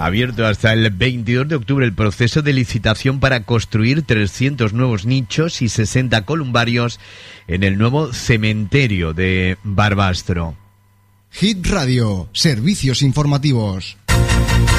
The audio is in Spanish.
Abierto hasta el 22 de octubre el proceso de licitación para construir 300 nuevos nichos y 60 columbarios en el nuevo cementerio de Barbastro. Hit Radio, servicios informativos.